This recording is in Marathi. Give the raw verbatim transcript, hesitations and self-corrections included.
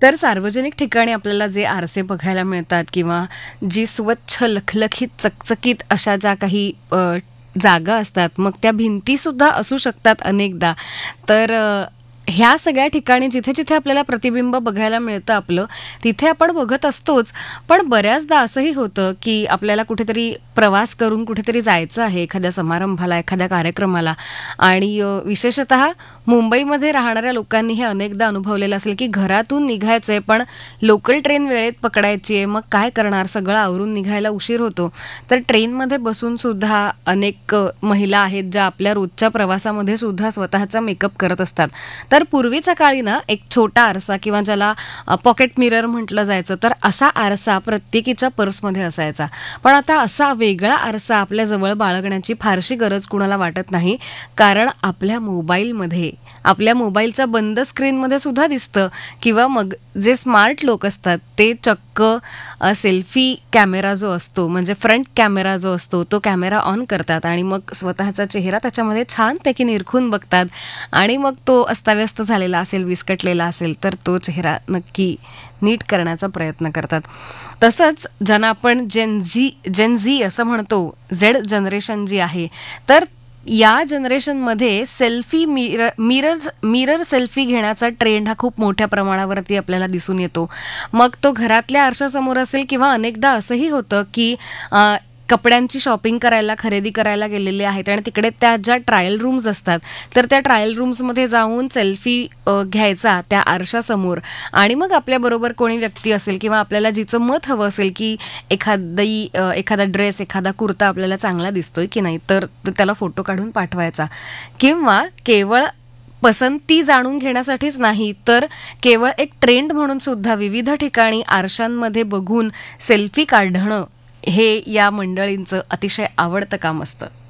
तर सार्वजनिक ठिकाणी आपल्याला जे आरसे बघायला मिळतात किंवा जी स्वच्छ लखलखीत चकचकीत अशा ज्या काही अ, जागा असतात, मग त्या भिंतीसुद्धा असू शकतात अनेकदा. तर अ, ह्या सगळ्या ठिकाणी जिथे-जिथे आपल्याला प्रतिबिंब बघायला मिळतं आपलं, तिथे आपण बघत असतोच. पण बऱ्याचदा असंही होतं, की आपल्याला कुठेतरी प्रवास करून कुठेतरी जायचं आहे, एखाद्या समारंभाला, एखाद्या कार्यक्रमाला आणि अ, विशेषतः मुंबईमध्ये राहणाऱ्या लोकांनी हे अनेकदा अनुभवलेलं असेल, की घरातून निघायचंय, पण लोकल ट्रेन वेळेत पकडायची आहे. मग काय करणार? सगळं आवरून निघायला उशीर होतो. तर ट्रेनमध्ये बसून सुद्धा अनेक अ, महिला आहेत, ज्या आपल्या रोजच्या प्रवासामध्ये सुद्धा स्वतःचा मेकअप करत असतात. तर पूर्वीच्या काळी ना, एक छोटा आरसा किंवा ज्याला अ, पॉकेट मिरर म्हटलं जायचं, तर असा आरसा प्रत्येकीच्या पर्समध्ये असायचा. पण आता असा वेगळा आरसा आपल्याजवळ बाळगण्याची फारशी गरज कुणाला वाटत नाही. कारण आपल्या मोबाईलमध्ये, आपल्या मोबाईलच्या बंद स्क्रीनमध्ये सुद्धा दिसतं किंवा मग जे स्मार्ट लोक असतात, ते चक्क अ, सेल्फी कॅमेरा जो असतो, म्हणजे फ्रंट कॅमेरा जो असतो, तो कॅमेरा ऑन करतात आणि मग स्वतःचा चेहरा त्याच्यामध्ये छानपैकी निरखून बघतात आणि मग तो अस्ताव्यस्त झालेला असेल, विस्कटलेला असेल, तर तो चेहरा नक्की नीट करण्याचा प्रयत्न करतात. तसंच ज्यांना आपण जेन झी जेन झी असं म्हणतो, झेड जनरेशन जी आहे, तर या जनरेशनमध्ये selfie mirror mirror mirror selfie घेण्याचा ट्रेंड हा खूप मोठ्या प्रमाणावरती आपल्याला दिसून येतो. मग तो घरातल्या आरशासमोर असेल किंवा अनेकदा असंही होतं, की अ, कपड्यांची शॉपिंग करायला, खरेदी करायला गेलेले आहेत आणि तिकडे त्या ज्या ट्रायल रूम्स असतात, तर त्या ट्रायल रूम्समध्ये जाऊन सेल्फी अ, घ्यायचा त्या आरशासमोर आणि मग आपल्याबरोबर कोणी व्यक्ती असेल किंवा आपल्याला जिचं मत हवं असेल, की एखादी अ, एखादा ड्रेस, एखादा कुर्ता आपल्याला चांगला दिसतोय की नाही, तर तर त्याला फोटो काढून पाठवायचा किंवा केवळ पसंती जाणून घेण्यासाठीच नाही, तर केवळ एक ट्रेंड म्हणून सुद्धा विविध ठिकाणी आरशांमध्ये बघून सेल्फी काढणं हे या मंडळींचं अतिशय आवडतं काम असतं.